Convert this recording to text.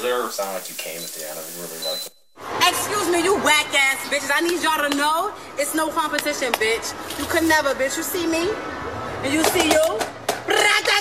Reserve sound like you came at the end. I really liked it. Excuse me, you whack ass bitches. I need y'all to know it's no competition, bitch. You could never, bitch. You see me? And you see you?